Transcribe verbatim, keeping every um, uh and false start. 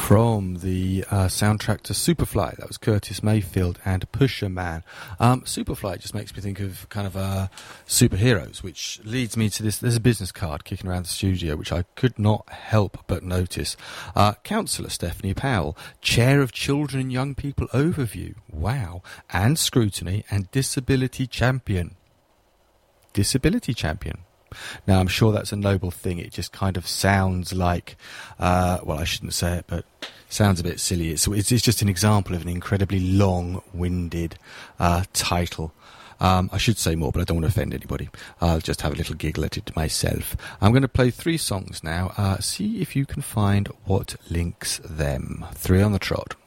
from the uh, soundtrack to Superfly. That was Curtis Mayfield and Pusher Man. Um, Superfly just makes me think of kind of uh, superheroes, which leads me to this. There's a business card kicking around the studio, which I could not help but notice. Uh, Councillor Stephanie Powell, Chair of Children and Young People Overview. Wow. And Scrutiny and Disability Champion. Disability Champion. Now, I'm sure that's a noble thing. It just kind of sounds like, uh, well, I shouldn't say it, but sounds a bit silly. It's, it's, it's just an example of an incredibly long-winded uh, title. Um, I should say more, but I don't want to offend anybody. I'll just have a little giggle at it myself. I'm going to play three songs now. Uh, see if you can find what links them. Three on the trot.